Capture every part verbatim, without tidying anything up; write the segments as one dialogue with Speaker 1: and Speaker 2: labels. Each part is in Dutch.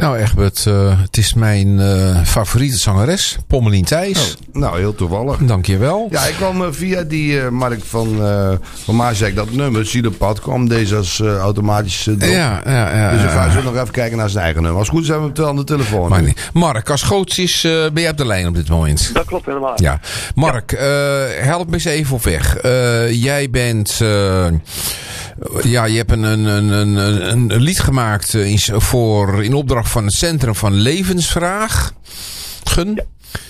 Speaker 1: Nou Egbert, uh, het is mijn uh, favoriete zangeres, Pommelien Thijs.
Speaker 2: Oh, nou, heel toevallig.
Speaker 1: Dank je wel.
Speaker 2: Ja, ik kwam uh, via die uh, Mark van, uh, van Maarsdijk, dat nummer, Zielopad, kwam deze als uh, automatisch uh,
Speaker 1: ja, ja, ja.
Speaker 2: Dus ik ga zo nog even kijken naar zijn eigen nummer. Als het goed is, hebben we het wel aan de telefoon.
Speaker 1: Maar niet. Mark, als groots is, uh, ben je op de lijn op dit moment?
Speaker 3: Dat klopt helemaal.
Speaker 1: Ja. Mark, uh, help me eens even op weg. Uh, jij bent... Uh, Ja, je hebt een, een, een, een, een lied gemaakt in, voor, in opdracht van het Centrum van Levensvragen. Ja.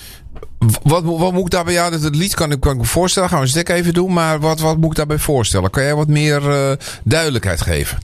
Speaker 1: Wat, wat moet ik daarbij... Ja, het lied kan ik, kan ik me voorstellen. Gaan we een stek even doen. Maar wat, wat moet ik daarbij voorstellen? Kan jij wat meer uh, duidelijkheid geven?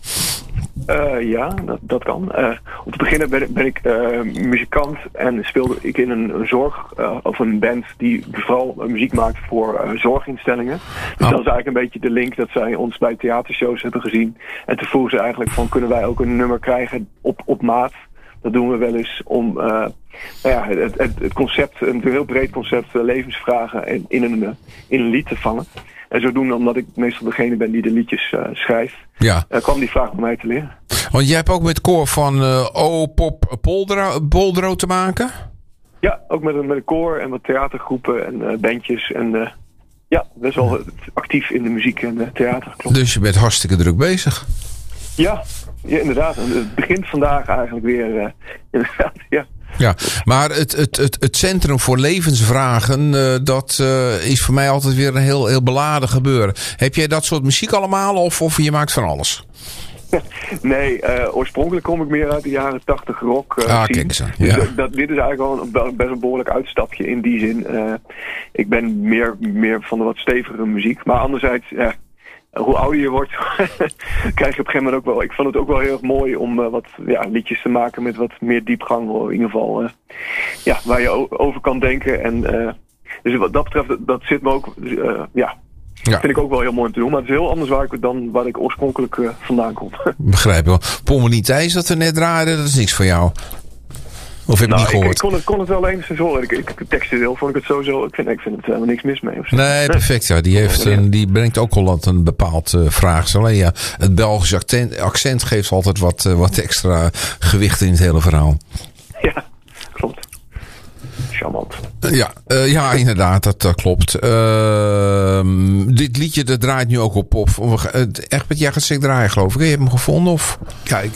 Speaker 3: Uh, ja, dat, dat kan. Uh, om te beginnen ben, ben ik uh, muzikant en speelde ik in een, een zorg uh, of een band die vooral uh, muziek maakt voor uh, zorginstellingen. Dus
Speaker 1: oh.
Speaker 3: dat is eigenlijk een beetje de link dat zij ons bij theatershows hebben gezien. En toen vroegen ze eigenlijk van, kunnen wij ook een nummer krijgen op, op maat? Dat doen we wel eens om uh, nou ja, het, het, het concept, een heel breed concept, uh, levensvragen in, in, een, uh, in een lied te vangen. En zodoende, omdat ik meestal degene ben die de liedjes uh, schrijft,
Speaker 1: ja.
Speaker 3: uh, kwam die vraag bij mij te leren.
Speaker 1: Want jij hebt ook met het koor van uh, O Pop Poldro te maken?
Speaker 3: Ja, ook met een, met een koor en wat theatergroepen en uh, bandjes. En uh, ja, best wel actief in de muziek en uh, theater. Klopt.
Speaker 1: Dus je bent hartstikke druk bezig.
Speaker 3: Ja, ja inderdaad. Het begint vandaag eigenlijk weer. Uh, inderdaad, ja.
Speaker 1: Ja, maar het, het, het, het Centrum voor Levensvragen, uh, dat uh, is voor mij altijd weer een heel, heel beladen gebeuren. Heb jij dat soort muziek allemaal of, of je maakt van alles?
Speaker 3: Nee, uh, oorspronkelijk kom ik meer uit de jaren tachtig rock. Uh,
Speaker 1: ah, kijk eens aan. Ja.
Speaker 3: Dus dat, dit is eigenlijk wel een, best een behoorlijk uitstapje in die zin. Uh, ik ben meer, meer van de wat stevigere muziek. Maar anderzijds, ja, hoe ouder je wordt, krijg je op een gegeven moment ook wel... Ik vond het ook wel heel erg mooi om uh, wat ja, liedjes te maken met wat meer diepgang. Of in ieder geval, uh, ja, waar je o- over kan denken. En, uh, dus wat dat betreft, dat, dat zit me ook... Uh, ja,
Speaker 1: Ja.
Speaker 3: vind ik ook wel heel mooi om te doen. Maar het is heel anders waar ik, dan waar ik oorspronkelijk uh, vandaan kom.
Speaker 1: Begrijp je wel. Pommelien Thijs dat er net draaide, dat is niks voor jou. Of heb je
Speaker 3: nou,
Speaker 1: niet gehoord?
Speaker 3: Ik, ik kon, het, kon het wel eens horen. Ik, ik, textueel vond ik het sowieso... Ik vind, ik vind het helemaal niks mis mee. Of zo.
Speaker 1: Nee, perfect. Ja. Die, heeft een, die brengt ook al een bepaald uh, vraagsel. Alleen ja, het Belgisch accent, accent geeft altijd wat, uh, wat extra gewicht in het hele verhaal.
Speaker 3: Ja, klopt. Charmant.
Speaker 1: Ja, uh, ja, inderdaad, dat, dat klopt. Uh, dit liedje dat draait nu ook op. Of, of, uh, Egbert, jij gaat zeker draaien, geloof ik. Je hebt hem gevonden? Of?
Speaker 2: Kijk,